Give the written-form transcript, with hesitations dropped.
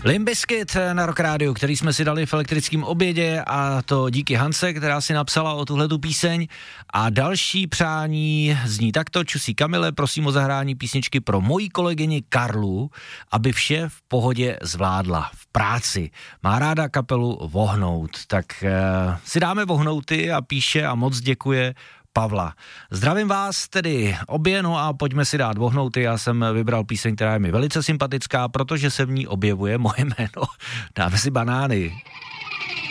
Limp Bizkit na Rock Rádiu, který jsme si dali v elektrickém obědě, a to díky Hance, která si napsala o tuhletu píseň. A další přání zní takto: Čusí Kamile, prosím o zahrání písničky pro moji kolegyni Karlu, aby vše v pohodě zvládla v práci. Má ráda kapelu Vohnout, tak si dáme Vohnouty a píše a moc děkuje Pavla. Zdravím vás tedy obě, no a pojďme si dát Vohnouty. Já jsem vybral píseň, která je mi velice sympatická, protože se v ní objevuje moje jméno. Dáme si Banány.